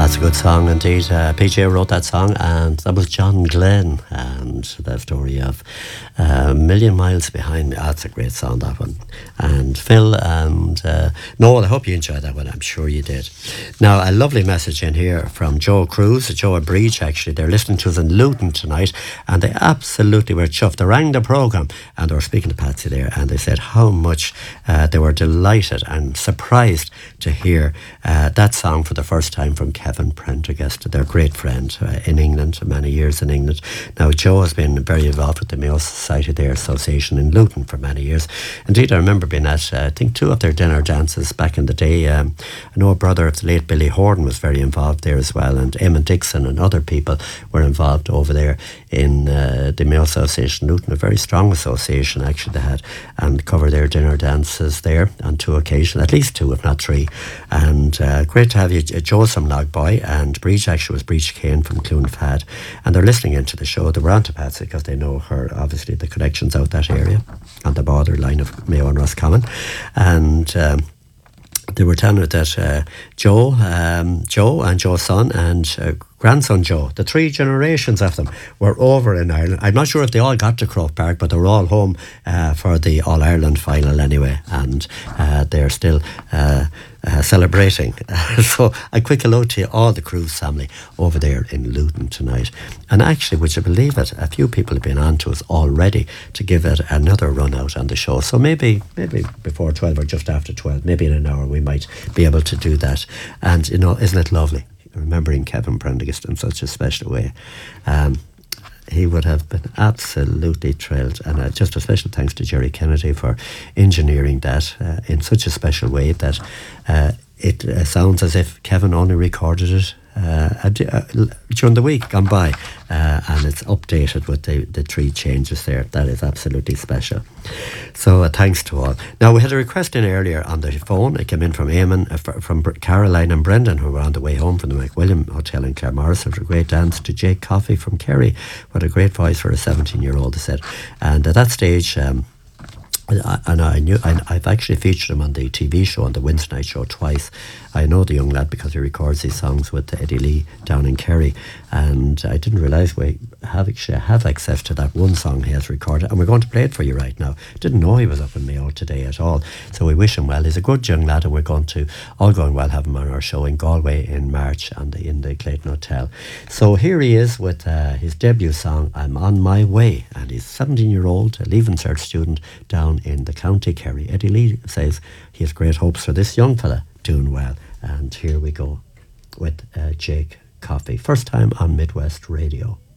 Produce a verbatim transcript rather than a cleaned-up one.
That's a good song indeed. Uh, P J wrote that song, and that was John Glenn, and the story of uh, A Million Miles Behind Me. Oh, that's a great song, that one. And Phil and uh, Noel, I hope you enjoyed that one. I'm sure you did. Now, a lovely message in here from Joe Cruz, Joe and Breach, actually. They're listening to us in Luton tonight, and they absolutely were chuffed. They rang the programme, and they were speaking to Patsy there, and they said how much uh, they were delighted and surprised to hear uh, that song for the first time from Kevin Prendergast, their great friend uh, in England, many years in England. Now, Joe has been very involved with the Mayo Society, their association in Luton for many years. Indeed, I remember being at, uh, I think, two of their dinner dances back in the day. Um, I know a brother of the late Billy Horton was very involved there as well, and Eamon Dixon and other people were involved over there in uh, the Mayo Association Luton, a very strong association actually they had, and cover their dinner dances there on two occasions, at least two, if not three. And uh, great to have you, Joe Sumnog Boy, and Breach actually was Breach Kane from Clonfad, and they're listening into the show. They were on to Patsy because they know her, obviously, the connections out that area on the borderline of Mayo and Roscommon. And um, they were telling her that uh, Joe, um, Joe and Joe's son and uh, grandson Joe, the three generations of them, were over in Ireland. I'm not sure if they all got to Croke Park, but they were all home uh, for the All-Ireland final anyway, and uh, they're still uh, uh, celebrating. So a quick hello to all the Cruz family over there in Luton tonight. And actually, would you believe it, a few people have been on to us already to give it another run out on the show. So maybe maybe before twelve or just after twelve, maybe in an hour we might be able to do that. And, you know, isn't it lovely? Remembering Kevin Prendergast in such a special way. Um, he would have been absolutely thrilled, and uh, just a special thanks to Jerry Kennedy for engineering that uh, in such a special way that uh, it uh, sounds as if Kevin only recorded it uh, uh, during the week gone by, uh, and it's updated with the, the three changes there. That is absolutely special. So uh, thanks to all. Now, we had a request in earlier on the phone. It came in from Eamon, uh, f- from Br- Caroline and Brendan, who were on the way home from the McWilliam Hotel in Claremorris after a great dance, to Jake Coffey from Kerry. What a great voice for a seventeen-year-old, they said. And at that stage, um, and I knew I, I've actually featured him on the T V show, on the Wednesday night show, twice. I know the young lad because he records these songs with Eddie Lee down in Kerry, and I didn't realise we have actually have access to that one song he has recorded, and we're going to play it for you right now. Didn't know he was up in Mayo today at all, so we wish him well. He's a good young lad, and we're going to, all going well, have him on our show in Galway in March on the, in the Clayton Hotel. So here he is with uh, his debut song, I'm On My Way, and he's a seventeen-year-old, a Leaving Cert student down in the County Kerry. Eddie Lee says he has great hopes for this young fella doing well. And here we go with uh, Jake Coffey. First time on Midwest Radio.